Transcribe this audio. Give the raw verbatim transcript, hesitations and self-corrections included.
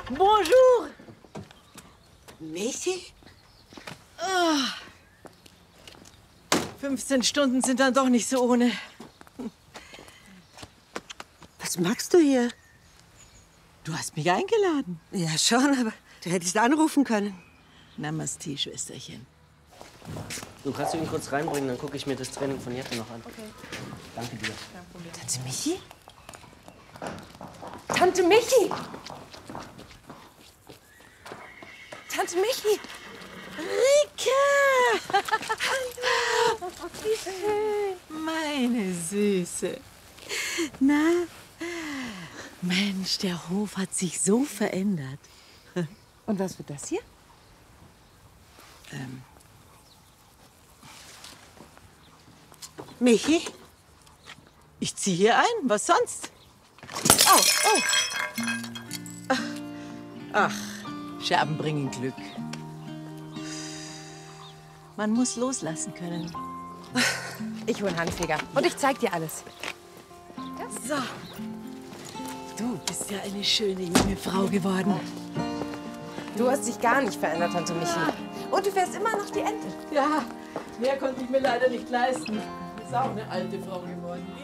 Bonjour! Michi? Oh. fünfzehn Stunden sind dann doch nicht so ohne. Was machst du hier? Du hast mich eingeladen. Ja, schon, aber du hättest anrufen können. Namaste, Schwesterchen. Du kannst du ihn kurz reinbringen, dann gucke ich mir das Training von Jette noch an. Okay. Danke dir. Tante Michi? Tante Michi! Tante Michi! Rike! Hallo! Wie schön. Meine Süße. Na? Mensch, der Hof hat sich so verändert. Und was wird das hier? Ähm, Michi? ich ziehe hier ein. Was sonst? Oh, oh. Ach, Scherben bringen Glück. Man muss loslassen können. Ich hole einen Handfeger. Und ich zeig dir alles. So. Du bist ja eine schöne junge Frau geworden. Du hast dich gar nicht verändert, Tante Michi. Und du fährst immer noch die Ente. Ja, mehr konnte ich mir leider nicht leisten. Ist auch eine alte Frau geworden.